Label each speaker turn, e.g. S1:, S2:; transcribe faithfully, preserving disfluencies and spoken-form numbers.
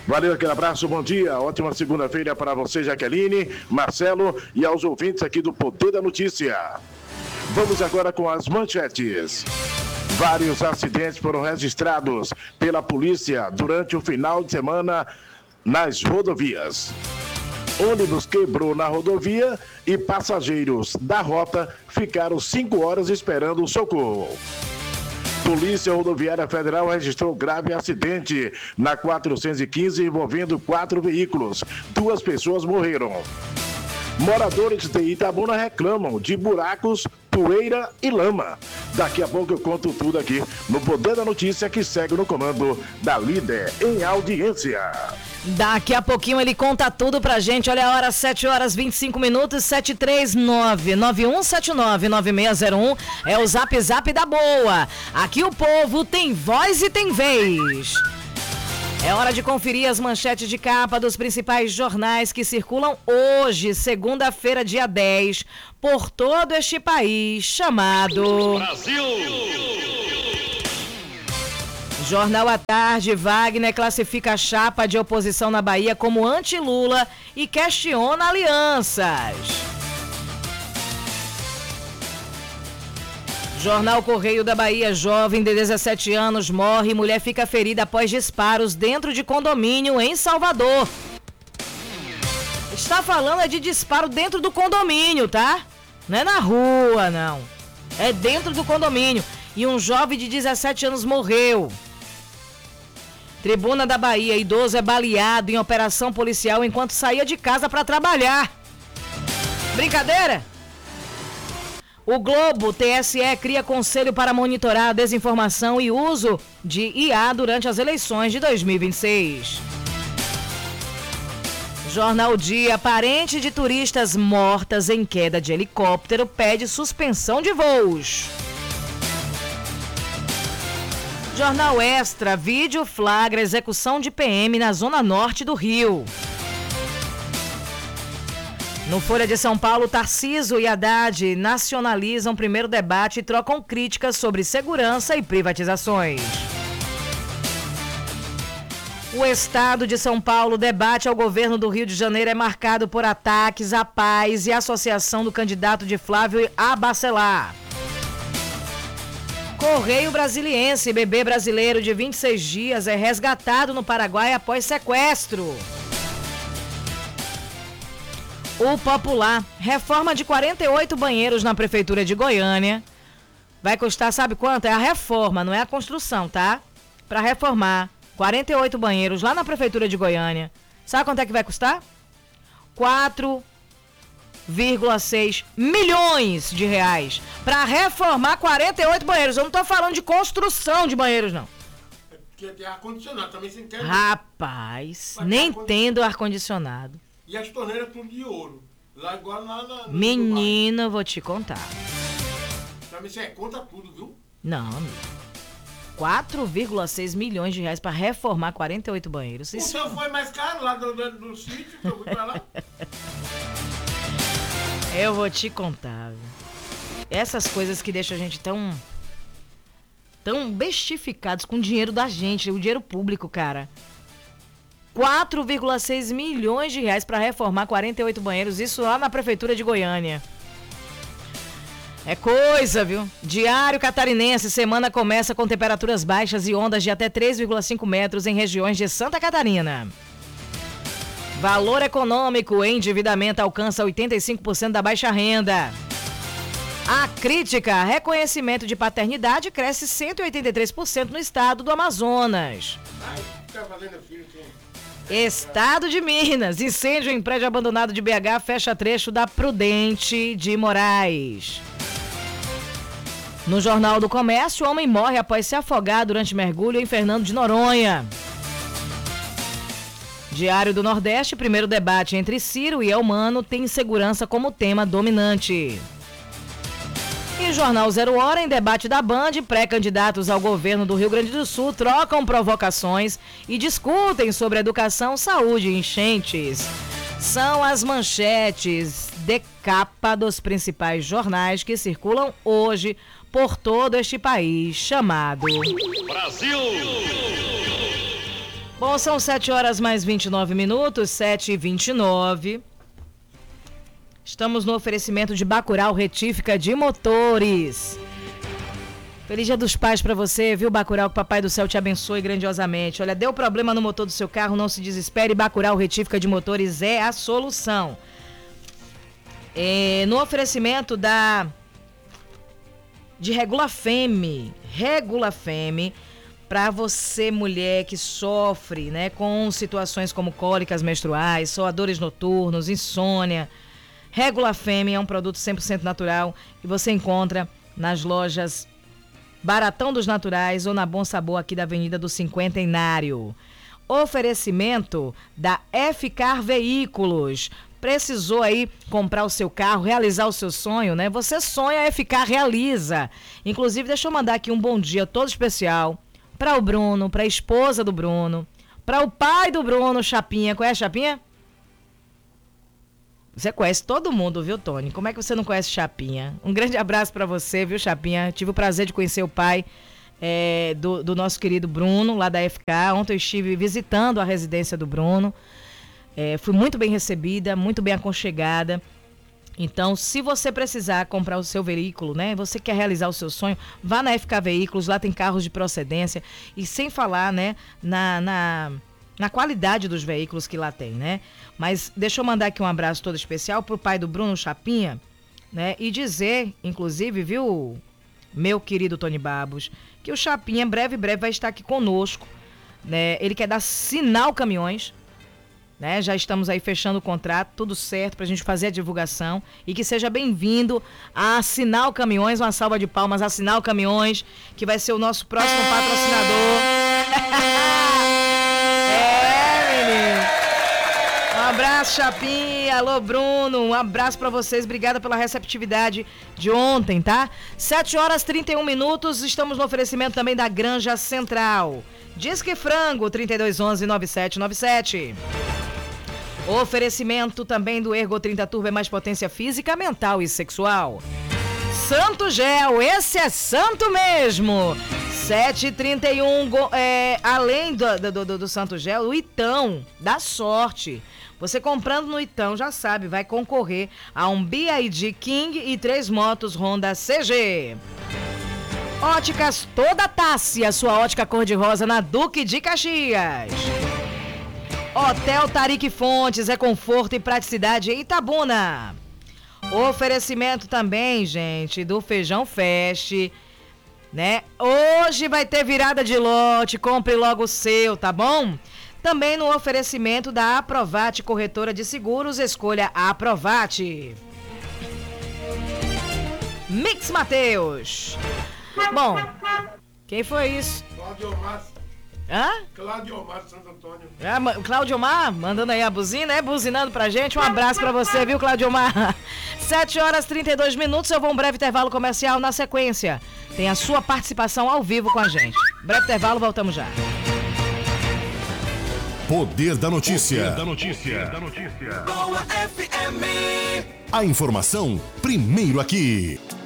S1: Valeu, aquele abraço, bom dia, ótima segunda-feira para você, Jaqueline, Marcelo e aos ouvintes aqui do Poder da Notícia. Vamos agora com as manchetes. Vários acidentes foram registrados pela polícia durante o final de semana nas rodovias. Ônibus quebrou na rodovia e passageiros da rota ficaram cinco horas esperando o socorro. Polícia Rodoviária Federal registrou grave acidente na quatrocentos e quinze envolvendo quatro veículos. Duas pessoas morreram. Moradores de Itabuna reclamam de buracos, poeira e lama. Daqui a pouco eu conto tudo aqui no Poder da Notícia, que segue no comando da Líder em audiência.
S2: Daqui a pouquinho ele conta tudo pra gente. Olha a hora, sete horas e vinte e cinco minutos, sete três nove, nove um sete nove, nove seis zero um é o Zap Zap da Boa. Aqui o povo tem voz e tem vez. É hora de conferir as manchetes de capa dos principais jornais que circulam hoje, segunda-feira, dia dez, por todo este país chamado Brasil. Jornal à Tarde, Wagner classifica a chapa de oposição na Bahia como anti-Lula e questiona alianças. Jornal Correio da Bahia, jovem de dezessete anos morre e mulher fica ferida após disparos dentro de condomínio em Salvador. Está falando é de disparo dentro do condomínio, tá? Não é na rua, não. É dentro do condomínio. E um jovem de dezessete anos morreu. Tribuna da Bahia, idoso é baleado em operação policial enquanto saía de casa para trabalhar. Brincadeira? O Globo, T S E cria conselho para monitorar a desinformação e uso de I A durante as eleições de dois mil e vinte e seis. Jornal Dia, parente de turistas mortas em queda de helicóptero pede suspensão de voos. Jornal Extra, vídeo flagra execução de P M na zona norte do Rio. No Folha de São Paulo, Tarcísio e Haddad nacionalizam primeiro debate e trocam críticas sobre segurança e privatizações. O estado de São Paulo, debate ao governo do Rio de Janeiro é marcado por ataques à paz e associação do candidato de Flávio a Bacelar. Correio Brasiliense, bebê brasileiro de vinte e seis dias é resgatado no Paraguai após sequestro. O Popular, reforma de quarenta e oito banheiros na Prefeitura de Goiânia. Vai custar, sabe quanto? É a reforma, não é a construção, tá? Para reformar quarenta e oito banheiros lá na Prefeitura de Goiânia. Sabe quanto é que vai custar? quatro vírgula seis milhões de reais. Para reformar quarenta e oito banheiros. Eu não tô falando de construção de banheiros, não.
S3: É porque tem ar-condicionado, também sem ter.
S2: Rapaz, nem tendo ar-condicionado.
S3: E as torneiras tudo de ouro. Lá igual lá na...
S2: Menino, eu vou te contar.
S3: Também você conta tudo, viu?
S2: Não, amigo. quatro vírgula seis milhões de reais para reformar quarenta e oito banheiros.
S3: O
S2: Isso...
S3: seu foi mais caro lá do, do, do sítio que eu fui pra lá?
S2: Eu vou te contar. Viu? Essas coisas que deixam a gente tão... tão bestificados com o dinheiro da gente, o dinheiro público, cara. quatro vírgula seis milhões de reais para reformar quarenta e oito banheiros, isso lá na Prefeitura de Goiânia. É coisa, viu? Diário Catarinense, semana começa com temperaturas baixas e ondas de até três vírgula cinco metros em regiões de Santa Catarina. Valor econômico, endividamento alcança oitenta e cinco por cento da baixa renda. A crítica, reconhecimento de paternidade cresce cento e oitenta e três por cento no estado do Amazonas.
S3: Ai, tá fazendo filho, sim.
S2: Estado de Minas, incêndio em prédio abandonado de B H fecha trecho da Prudente de Moraes. No Jornal do Comércio, homem morre após se afogar durante mergulho em Fernando de Noronha. Diário do Nordeste, primeiro debate entre Ciro e Elmano tem segurança como tema dominante. E Jornal Zero Hora, em debate da Band, pré-candidatos ao governo do Rio Grande do Sul trocam provocações e discutem sobre educação, saúde e enchentes. São as manchetes de capa dos principais jornais que circulam hoje por todo este país chamado Brasil. Bom, são sete horas mais vinte e nove minutos, sete e vinte e nove. Estamos no oferecimento de Bacurau Retífica de Motores. Feliz Dia dos Pais pra você, viu, Bacurau? Que o Papai do Céu te abençoe grandiosamente. Olha, deu problema no motor do seu carro, não se desespere. Bacurau Retífica de Motores é a solução. É, no oferecimento da... de Regula Femme. Regula Femme. Para você, mulher que sofre, né, com situações como cólicas menstruais, soadores noturnos, insônia. Regula Femme é um produto cem por cento natural e você encontra nas lojas Baratão dos Naturais ou na Bom Sabor aqui da Avenida do Cinquentenário. Oferecimento da F-Car Veículos. Precisou aí comprar o seu carro, realizar o seu sonho, né? Você sonha, a F-Car realiza. Inclusive, deixa eu mandar aqui um bom dia todo especial para o Bruno, para a esposa do Bruno, para o pai do Bruno, Chapinha. Conhece Chapinha? Você conhece todo mundo, viu, Tony? Como é que você não conhece Chapinha? Um grande abraço para você, viu, Chapinha? Tive o prazer de conhecer o pai é, do, do nosso querido Bruno, lá da F K. Ontem eu estive visitando a residência do Bruno. É, fui muito bem recebida, muito bem aconchegada. Então, se você precisar comprar o seu veículo, né? Você quer realizar o seu sonho, vá na F K Veículos, lá tem carros de procedência. E sem falar, né, na, na, na qualidade dos veículos que lá tem, né? Mas deixa eu mandar aqui um abraço todo especial pro pai do Bruno, Chapinha, né? E dizer, inclusive, viu, meu querido Tony Babos, que o Chapinha, breve, breve, vai estar aqui conosco, né? Ele quer dar Sinal Caminhões, né? Já estamos aí fechando o contrato, tudo certo pra gente fazer a divulgação e que seja bem-vindo a Sinal Caminhões, uma salva de palmas a Sinal Caminhões, que vai ser o nosso próximo patrocinador. É, menino. Um abraço, Chapinha, alô, Bruno, um abraço pra vocês, obrigada pela receptividade de ontem, tá? sete horas e trinta e um minutos, estamos no oferecimento também da Granja Central. Disque Frango, trinta e dois onze, nove sete nove sete. Oferecimento também do Ergo trinta Turbo, é mais potência física, mental e sexual. Santo Gel, esse é santo mesmo. sete e trinta e um, é, além do, do, do, do Santo Gel, o Itão, da sorte. Você comprando no Itão, já sabe, vai concorrer a um B I D King e três motos Honda C G. Óticas Toda Tássia, sua ótica cor-de-rosa na Duque de Caxias. Hotel Tarique Fontes, é conforto e praticidade em Itabuna. Oferecimento também, gente, do Feijão Fest, né? Hoje vai ter virada de lote, compre logo o seu, tá bom? Também no oferecimento da Aprovate Corretora de Seguros, escolha a Aprovate. Mix Mateus. Bom, quem foi isso?
S3: Cláudio Omar.
S2: Hã?
S3: Cláudio Omar, Santo Antônio.
S2: Ah, ma- Cláudio Omar, mandando aí a buzina, é buzinando pra gente. Um abraço pra você, viu, Cláudio Omar? sete horas e trinta e dois minutos, eu vou um breve intervalo comercial na sequência. Tem a sua participação ao vivo com a gente. Breve intervalo, voltamos já.
S4: Poder da notícia.
S1: Poder da notícia. Da notícia.
S4: A informação primeiro aqui.